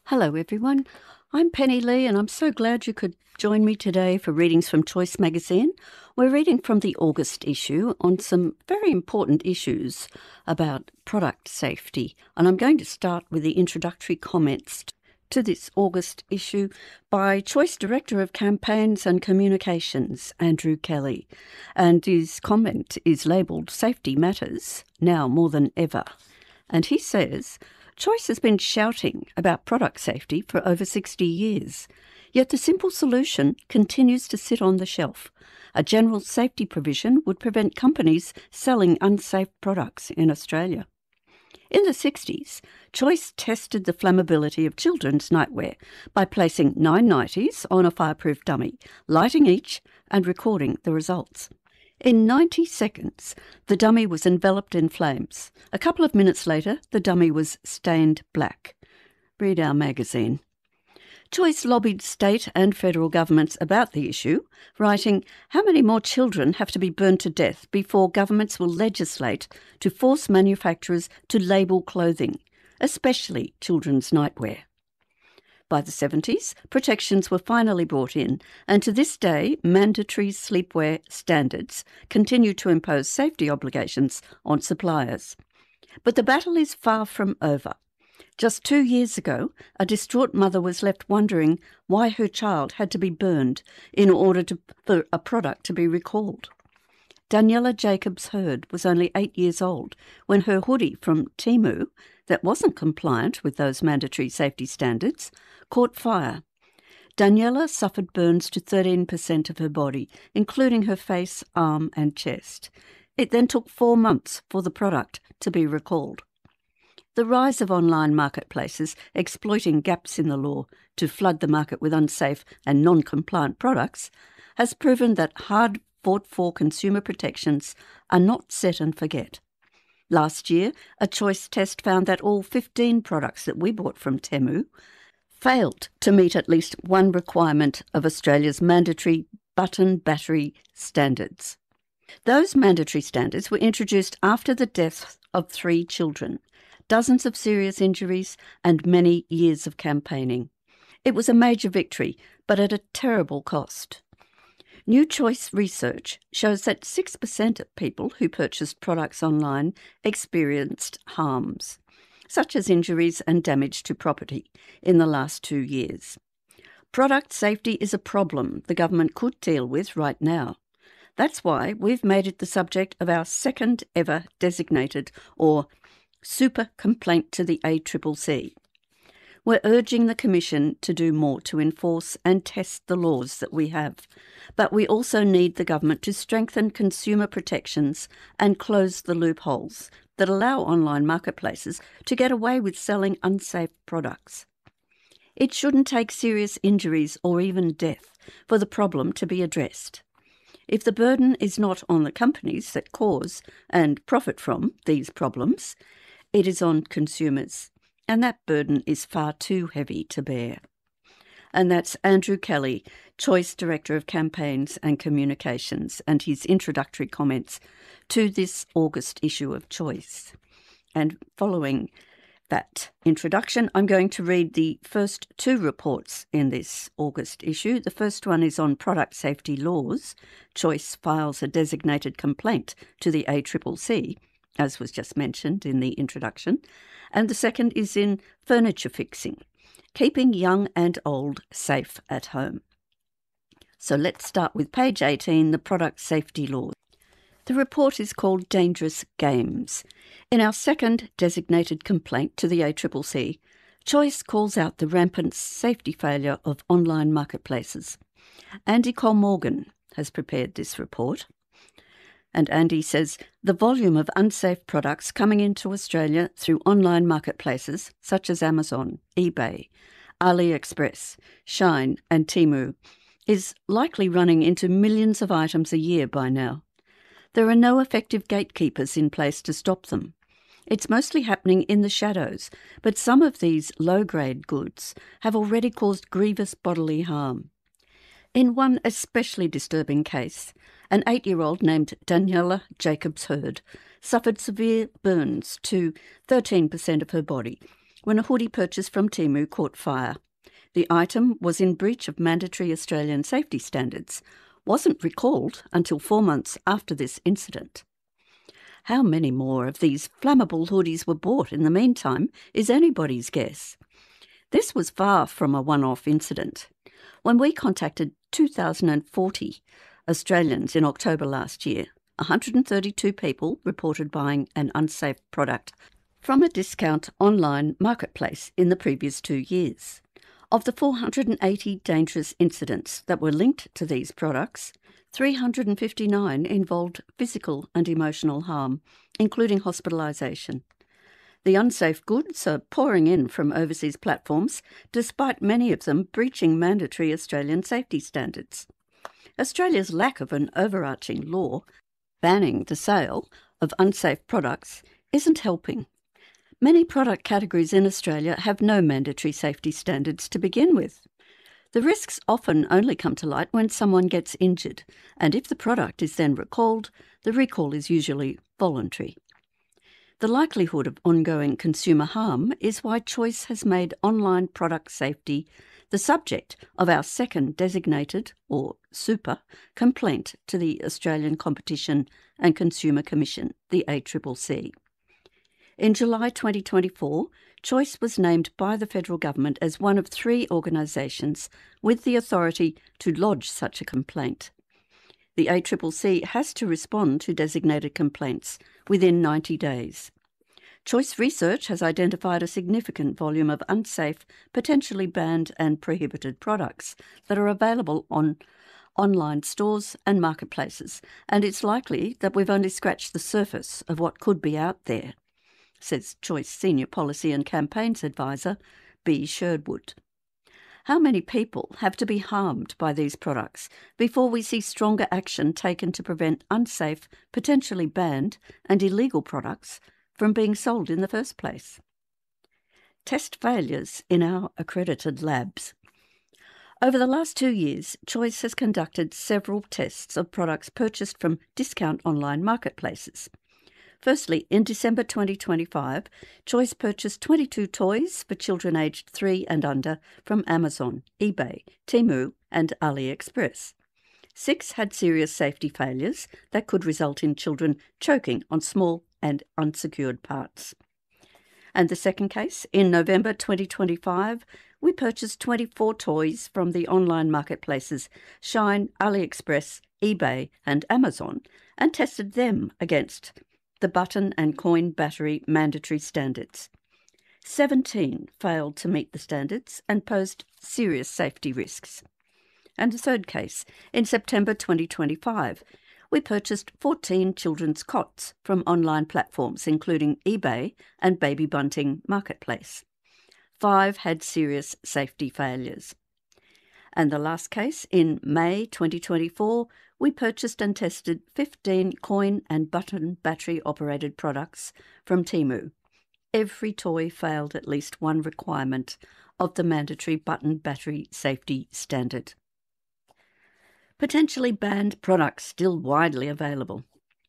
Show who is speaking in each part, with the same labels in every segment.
Speaker 1: Hello, everyone. I'm Penny Lee, and I'm so glad you could join me today for readings from Choice magazine. We're reading from the August issue on some very important issues about product safety, and I'm going to start with the introductory comments to this August issue by Choice Director of Campaigns and Communications, Andrew Kelly, and his comment is labelled Safety Matters Now More Than Ever. And he says, Choice has been shouting about product safety for over 60 years, yet the simple solution continues to sit on the shelf. A general safety provision would prevent companies selling unsafe products in Australia. In the 60s, Choice tested the flammability of children's nightwear by placing 9 nighties on a fireproof dummy, lighting each and recording the results. In 90 seconds, the dummy was enveloped in flames. A couple of minutes later, the dummy was stained black. Read our magazine. Choice lobbied state and federal governments about the issue, writing, "How many more children have to be burned to death before governments will legislate to force manufacturers to label clothing, especially children's nightwear?" By the 70s, protections were finally brought in, and to this day, mandatory sleepwear standards continue to impose safety obligations on suppliers. But the battle is far from over. Just 2 years ago, a distraught mother was left wondering why her child had to be burned in order for a product to be recalled. Daniela Jacobs Hurd was only 8 years old when her hoodie from Temu, that wasn't compliant with those mandatory safety standards, caught fire. Daniela suffered burns to 13% of her body, including her face, arm and chest. It then took 4 months for the product to be recalled. The rise of online marketplaces exploiting gaps in the law to flood the market with unsafe and non-compliant products has proven that hard-fought-for consumer protections are not set and forget. Last year, a Choice test found that all 15 products that we bought from Temu failed to meet at least one requirement of Australia's mandatory button battery standards. Those mandatory standards were introduced after the deaths of 3 children, dozens of serious injuries and many years of campaigning. It was a major victory, but at a terrible cost. New Choice research shows that 6% of people who purchased products online experienced harms, such as injuries and damage to property, in the last 2 years. Product safety is a problem the government could deal with right now. That's why we've made it the subject of our second ever designated or super complaint to the ACCC. We're urging the Commission to do more to enforce and test the laws that we have, but we also need the government to strengthen consumer protections and close the loopholes that allow online marketplaces to get away with selling unsafe products. It shouldn't take serious injuries or even death for the problem to be addressed. If the burden is not on the companies that cause and profit from these problems, it is on consumers, and that burden is far too heavy to bear. And that's Andrew Kelly, Choice Director of Campaigns and Communications, and his introductory comments to this August issue of Choice. And following that introduction, I'm going to read the first 2 reports in this August issue. The first one is on product safety laws. Choice files a designated complaint to the ACCC, as was just mentioned in the introduction. And the second is in furniture fixing, keeping young and old safe at home. So let's start with page 18, the product safety laws. The report is called Dangerous Games. In our second designated complaint to the ACCC, Choice calls out the rampant safety failure of online marketplaces. Andy Cole-Morgan has prepared this report. And Andy says, the volume of unsafe products coming into Australia through online marketplaces such as Amazon, eBay, AliExpress, Shine and Temu is likely running into millions of items a year by now. There are no effective gatekeepers in place to stop them. It's mostly happening in the shadows, but some of these low-grade goods have already caused grievous bodily harm. In one especially disturbing case, an 8-year-old named Daniela Jacobs Hurd suffered severe burns to 13% of her body when a hoodie purchased from Temu caught fire. The item was in breach of mandatory Australian safety standards, wasn't recalled until 4 months after this incident. How many more of these flammable hoodies were bought in the meantime is anybody's guess. This was far from a one-off incident. When we contacted 2,040 Australians in October last year, 132 people reported buying an unsafe product from a discount online marketplace in the previous 2 years. Of the 480 dangerous incidents that were linked to these products, 359 involved physical and emotional harm, including hospitalisation. The unsafe goods are pouring in from overseas platforms, despite many of them breaching mandatory Australian safety standards. Australia's lack of an overarching law banning the sale of unsafe products isn't helping. Many product categories in Australia have no mandatory safety standards to begin with. The risks often only come to light when someone gets injured, and if the product is then recalled, the recall is usually voluntary. The likelihood of ongoing consumer harm is why Choice has made online product safety the subject of our second designated, or super, complaint to the Australian Competition and Consumer Commission, the ACCC. In July 2024, Choice was named by the federal government as one of 3 organisations with the authority to lodge such a complaint. The ACCC has to respond to designated complaints within 90 days. Choice Research has identified a significant volume of unsafe, potentially banned and prohibited products that are available on online stores and marketplaces, and it's likely that we've only scratched the surface of what could be out there, says Choice Senior Policy and Campaigns Advisor B. Sherwood. How many people have to be harmed by these products before we see stronger action taken to prevent unsafe, potentially banned and illegal products from being sold in the first place? Test failures in our accredited labs. Over the last 2 years, Choice has conducted several tests of products purchased from discount online marketplaces. Firstly, in December 2025, Choice purchased 22 toys for children aged 3 and under from Amazon, eBay, Temu and AliExpress. 6 had serious safety failures that could result in children choking on small and unsecured parts. And the second case, in November 2025, we purchased 24 toys from the online marketplaces Shine, AliExpress, eBay and Amazon and tested them against the button and coin battery mandatory standards. 17 failed to meet the standards and posed serious safety risks. And the third case, in September 2025, we purchased 14 children's cots from online platforms including eBay and Baby Bunting Marketplace. 5 had serious safety failures. And the last case, in May 2024, we purchased and tested 15 coin and button battery-operated products from Temu. Every toy failed at least one requirement of the mandatory button battery safety standard. Potentially banned products still widely available.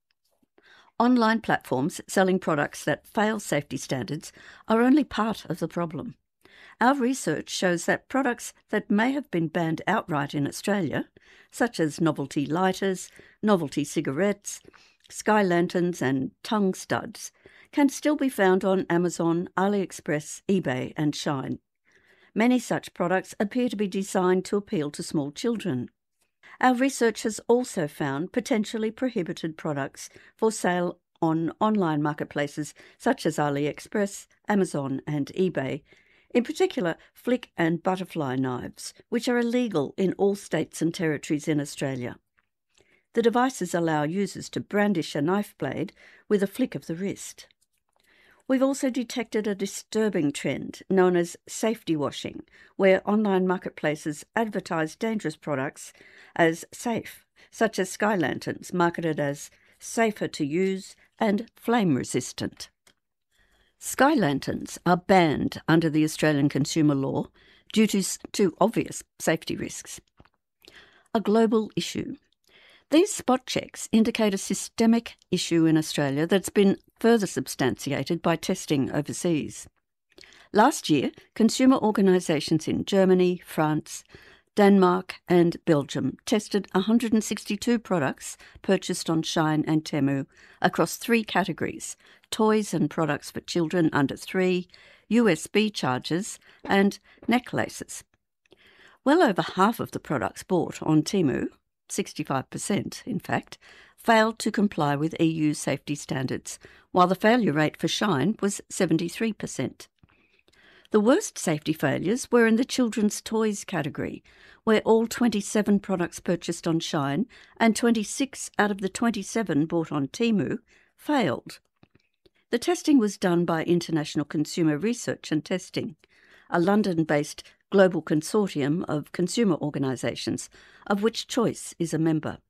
Speaker 1: Online platforms selling products that fail safety standards are only part of the problem. Our research shows that products that may have been banned outright in Australia, such as novelty lighters, novelty cigarettes, sky lanterns and tongue studs, can still be found on Amazon, AliExpress, eBay and Shine. Many such products appear to be designed to appeal to small children. Our research has also found potentially prohibited products for sale on online marketplaces such as AliExpress, Amazon and eBay, in particular flick and butterfly knives, which are illegal in all states and territories in Australia. The devices allow users to brandish a knife blade with a flick of the wrist. We've also detected a disturbing trend known as safety washing, where online marketplaces advertise dangerous products as safe, such as sky lanterns marketed as safer to use and flame resistant. Sky lanterns are banned under the Australian consumer law due to obvious safety risks. A global issue. These spot checks indicate a systemic issue in Australia that's been further substantiated by testing overseas. Last year, consumer organisations in Germany, France, Denmark and Belgium tested 162 products purchased on Shein and Temu across 3 categories: toys and products for children under 3, USB chargers and necklaces. Well over half of the products bought on Temu, 65% in fact, failed to comply with EU safety standards, while the failure rate for Shein was 73%. The worst safety failures were in the children's toys category, where all 27 products purchased on Shein and 26 out of the 27 bought on Temu failed. The testing was done by International Consumer Research and Testing, a London-based global consortium of consumer organisations, of which Choice is a member.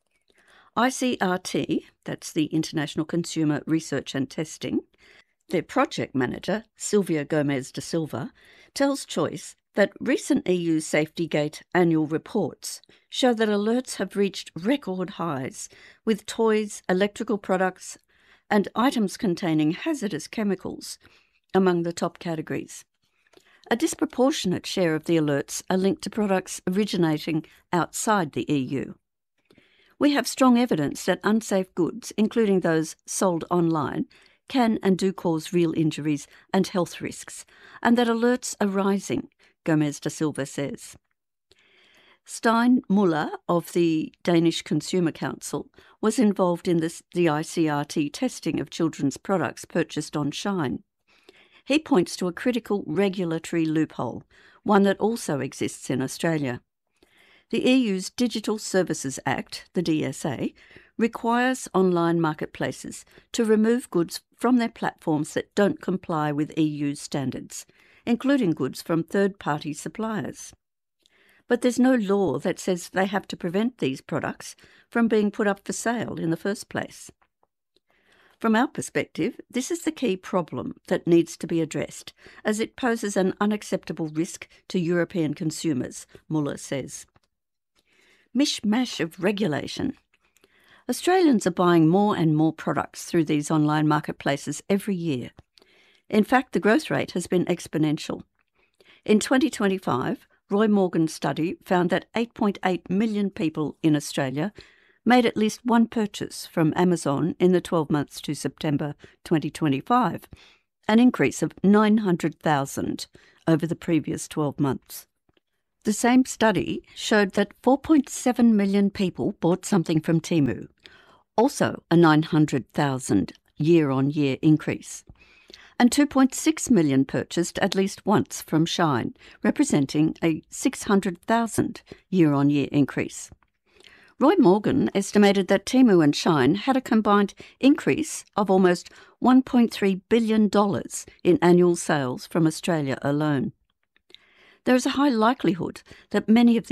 Speaker 1: ICRT, that's the International Consumer Research and Testing, their project manager, Silvia Gomez da Silva, tells Choice that recent EU SafetyGate annual reports show that alerts have reached record highs, with toys, electrical products and items containing hazardous chemicals among the top categories. A disproportionate share of the alerts are linked to products originating outside the EU. We have strong evidence that unsafe goods, including those sold online, can and do cause real injuries and health risks, and that alerts are rising, Gomez da Silva says. Stein Muller of the Danish Consumer Council was involved in the ICRT testing of children's products purchased on Shein. He points to a critical regulatory loophole, one that also exists in Australia. The EU's Digital Services Act, the DSA, requires online marketplaces to remove goods from their platforms that don't comply with EU standards, including goods from third-party suppliers. But there's no law that says they have to prevent these products from being put up for sale in the first place. From our perspective, this is the key problem that needs to be addressed, as it poses an unacceptable risk to European consumers, Muller says. Mishmash of regulation. Australians are buying more and more products through these online marketplaces every year. In fact, the growth rate has been exponential. In 2025, Roy Morgan's study found that 8.8 million people in Australia made at least one purchase from Amazon in the 12 months to September 2025, an increase of 900,000 over the previous 12 months. The same study showed that 4.7 million people bought something from Temu, also a 900,000 year-on-year increase, and 2.6 million purchased at least once from Shein, representing a 600,000 year-on-year increase. Roy Morgan estimated that Temu and Shein had a combined increase of almost $1.3 billion in annual sales from Australia alone. There is a high likelihood that many of